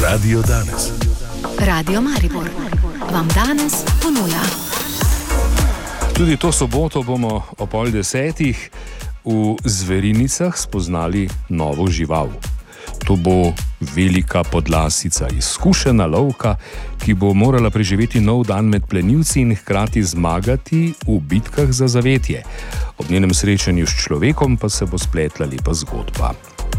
Radio danes. Radio Maribor vam danes ponuja. Tudi to soboto bomo o 9:30 v Zverinicah spoznali novo žival. To bo velika podlasica, izkušena lovka, ki bo morala preživeti nov dan med plenilci in hkrati zmagati v bitkah za zavetje. Ob njenem srečanju s človekom pa se bo spletla lepa zgodba.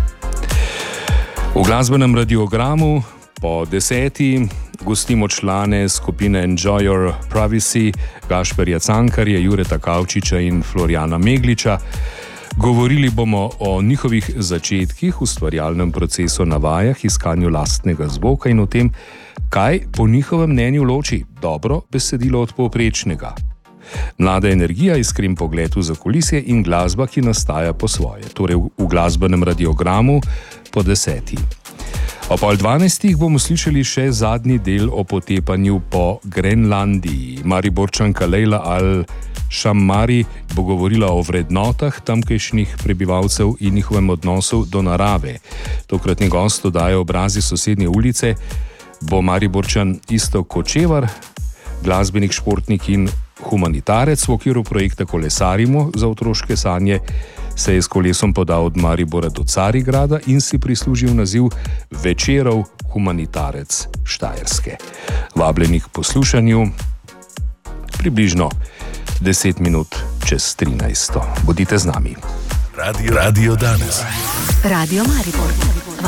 V glasbenem radiogramu po 10. gostimo člane skupine Enjoy Your Privacy, Gašperja Cankarja, Jureta Kavčiča in Florjana Megliča. Govorili bomo o njihovih začetkih v ustvarjalnem procesu na vajah, iskanju lastnega zvoka in o tem, kaj po njihovem mnenju loči dobro besedilo od povprečnega. Mlada energija, iskren pogled v zakulisje in glasba, ki nastaja po svoje. Torej v glasbenem radiogramu po 10. O 11:30 bomo slišali še zadnji del o potepanju po Grenlandiji. Mariborčanka Lejla Al-Shammari bo govorila o vrednotah tamkajšnjih prebivalcev in njihovem odnosu do narave. Tokratni gost oddaje Obrazi sosednje ulice bo Mariborčan Iztok Kočevar, glasbenik, športnik in humanitarec. V okviru projekta Kolesarimo za otroške sanje se je s kolesom podal od Maribora do Carigrada in si prislužil naziv Večerov humanitarec Štajerske. Vabljeni k poslušanju približno 10 minut čez 13. Bodite z nami. Radio danes. Radio Maribor.